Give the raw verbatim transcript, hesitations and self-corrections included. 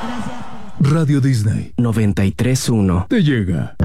Radio Disney noventa y tres punto uno te llega.